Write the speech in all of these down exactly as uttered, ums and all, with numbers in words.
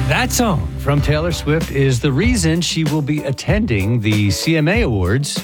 That song from Taylor Swift is the reason she will be attending the C M A Awards.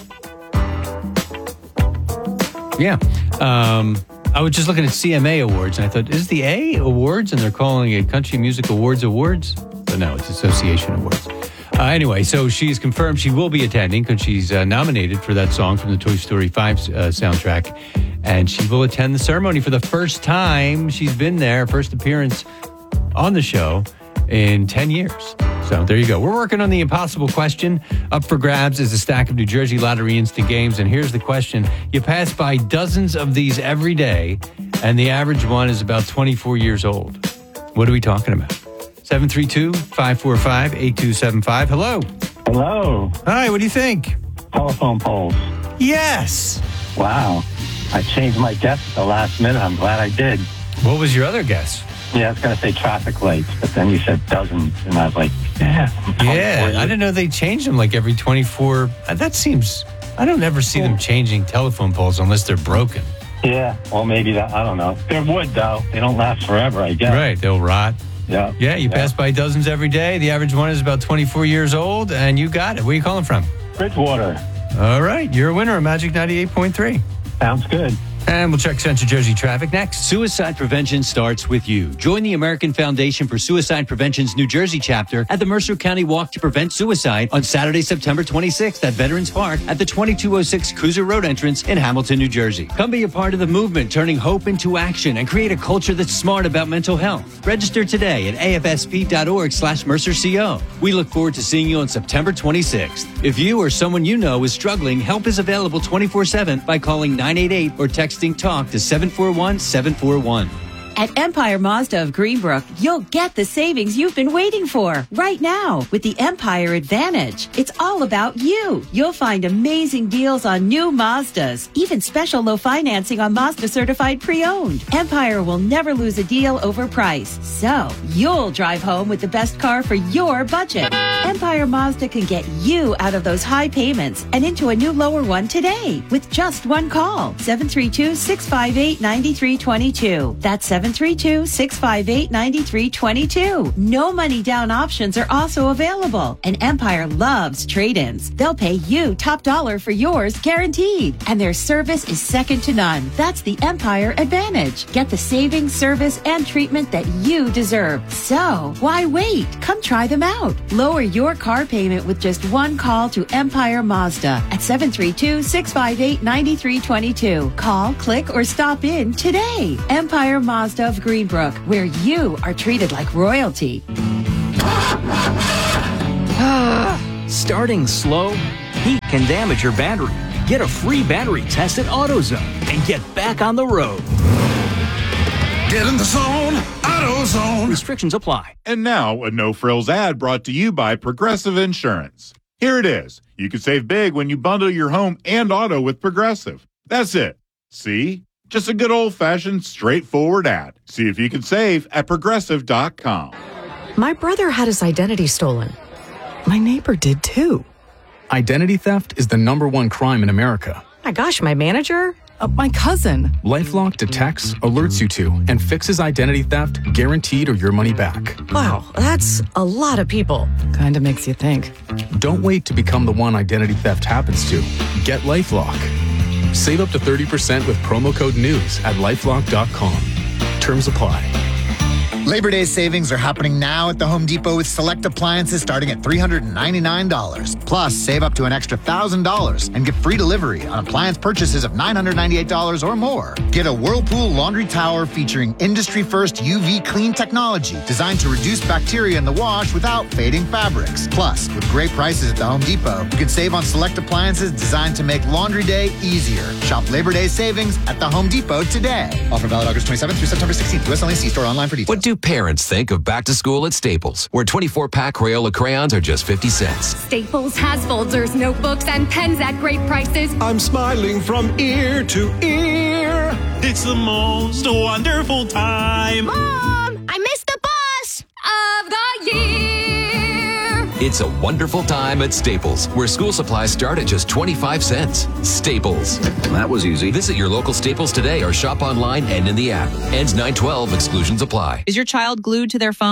Yeah. Um, I was just looking at C M A Awards, and I thought, is the A Awards? And they're calling it Country Music Awards Awards? But no, it's Association Awards. Uh, anyway, so she's confirmed she will be attending because she's uh, nominated for that song from the Toy Story five uh, soundtrack. And she will attend the ceremony for the first time. She's been there, first appearance on the show in ten years. So there you go. We're working on the impossible question. Up for grabs is a stack of New Jersey Lottery Instant Games. And here's the question. You pass by dozens of these every day, and the average one is about twenty-four years old. What are we talking about? seven three two, five four five, eight two seven five. Hello. Hello. Hi, what do you think? Telephone poles. Yes. Wow. I changed my guess at the last minute. I'm glad I did. What was your other guess? Yeah, I was going to say traffic lights, but then you said dozens, and I was like, yeah. Yeah, I didn't know they changed them like every twenty-four. That seems, I don't ever see them changing telephone poles unless they're broken. Yeah, well, maybe that, I don't know. They're wood, though. They don't last forever, I guess. Right, they'll rot. Yeah. Yeah, you yeah. pass by dozens every day. The average one is about twenty-four years old, and you got it. Where are you calling from? Bridgewater. All right, you're a winner of Magic ninety-eight point three. Sounds good. And we'll check Central Jersey traffic next. Suicide prevention starts with you. Join the American Foundation for Suicide Prevention's New Jersey chapter at the Mercer County Walk to Prevent Suicide on Saturday, September twenty-sixth at Veterans Park at the twenty-two oh six Cruiser Road entrance in Hamilton, New Jersey. Come be a part of the movement, turning hope into action and create a culture that's smart about mental health. Register today at afsp.org slash mercerco. We look forward to seeing you on September twenty-sixth. If you or someone you know is struggling, help is available twenty-four seven by calling nine eight eight or texting TALK to seven four one seven four one. At Empire Mazda of Greenbrook, you'll get the savings you've been waiting for right now with the Empire Advantage. It's all about you. You'll find amazing deals on new Mazdas, even special low financing on Mazda certified pre-owned. Empire will never lose a deal over price, so you'll drive home with the best car for your budget. Empire Mazda can get you out of those high payments and into a new lower one today with just one call. seven three two, six five eight, nine three two two. That's seven three two, six five eight, nine three two two. No money down options are also available. And Empire loves trade-ins. They'll pay you top dollar for yours guaranteed. And their service is second to none. That's the Empire Advantage. Get the savings, service, and treatment that you deserve. So, why wait? Come try them out. Lower your car payment with just one call to Empire Mazda at seven three two, six five eight, nine three two two. Call, click, or stop in today. Empire Mazda of Greenbrook, where you are treated like royalty. Starting slow, heat can damage your battery. Get a free battery test at AutoZone and get back on the road. Get in the zone, AutoZone. Restrictions apply. And now, a no-frills ad brought to you by Progressive Insurance. Here it is. You can save big when you bundle your home and auto with Progressive. That's it. See? Just a good old-fashioned, straightforward ad. See if you can save at progressive dot com. My brother had his identity stolen. My neighbor did too. Identity theft is the number one crime in America. My gosh, my manager? Uh, my cousin. LifeLock detects, alerts you to, and fixes identity theft guaranteed or your money back. Wow, that's a lot of people. Kinda makes you think. Don't wait to become the one identity theft happens to. Get LifeLock. Save up to thirty percent with promo code NEWS at lifelock dot com. Terms apply. Labor Day savings are happening now at the Home Depot with select appliances starting at three hundred ninety-nine dollars. Plus, save up to an extra one thousand dollars and get free delivery on appliance purchases of nine hundred ninety-eight dollars or more. Get a Whirlpool laundry tower featuring industry-first U V clean technology designed to reduce bacteria in the wash without fading fabrics. Plus, with great prices at the Home Depot, you can save on select appliances designed to make laundry day easier. Shop Labor Day savings at the Home Depot today. Offer valid August twenty-seventh through September sixteenth. U S only. See store online for details. What do parents think of back to school at Staples, where twenty-four pack Crayola crayons are just fifty cents? Staples has folders, notebooks, and pens at great prices. I'm smiling from ear to ear. It's the most wonderful time. Mom, I missed the bus of the year. It's a wonderful time at Staples, where school supplies start at just twenty-five cents. Staples. That was easy. Visit your local Staples today or shop online and in the app. Ends nine twelve. Exclusions apply. Is your child glued to their phone?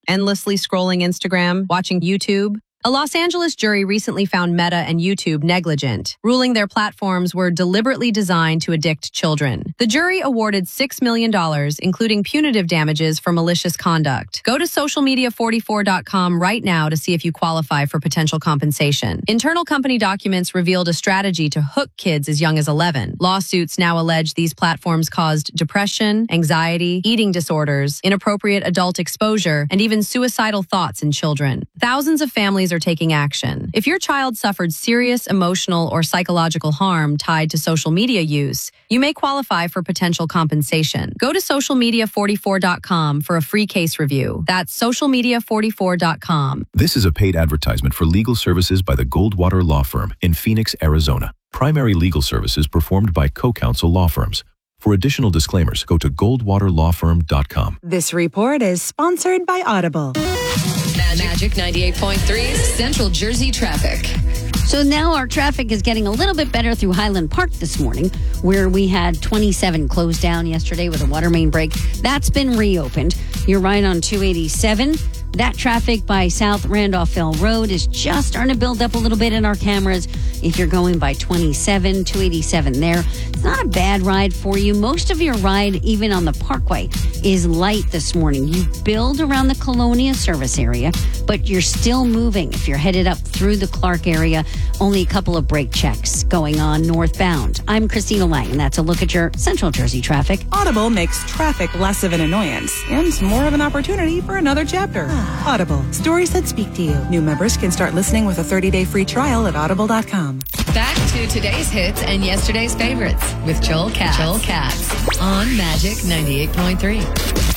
endlessly scrolling Instagram, watching YouTube? A Los Angeles jury recently found Meta and YouTube negligent, ruling their platforms were deliberately designed to addict children. The jury awarded six million dollars, including punitive damages for malicious conduct. Go to social media forty-four dot com right now to see if you qualify for potential compensation. Internal company documents revealed a strategy to hook kids as young as eleven. Lawsuits now allege these platforms caused depression, anxiety, eating disorders, inappropriate adult exposure, and even suicidal thoughts in children. Thousands of families are taking action. If your child suffered serious emotional or psychological harm tied to social media use, you may qualify for potential compensation. Go to social media forty-four dot com for a free case review. That's social media forty-four dot com. This is a paid advertisement for legal services by the Goldwater Law Firm in Phoenix, Arizona. Primary legal services performed by co-counsel law firms. For additional disclaimers, go to goldwater law firm dot com. This report is sponsored by Audible. Magic ninety-eight point three Central Jersey traffic. So now our traffic is getting a little bit better through Highland Park this morning, where we had twenty-seven closed down yesterday with a water main break. That's been reopened. You're right on two eighty-seven. That traffic by South Randolphville Road is just starting to build up a little bit in our cameras. If you're going by twenty-seven, two eighty-seven there, it's not a bad ride for you. Most of your ride, even on the Parkway, is light this morning. You build around the Colonia service area, but you're still moving. If you're headed up through the Clark area, only a couple of brake checks going on northbound. I'm Christina Lang, and that's a look at your Central Jersey traffic. Audible makes traffic less of an annoyance and more of an opportunity for another chapter. Audible. Stories that speak to you. New members can start listening with a thirty-day free trial at audible dot com. Back to today's hits and yesterday's favorites with Joel Katz. Joel Katz on Magic ninety-eight point three.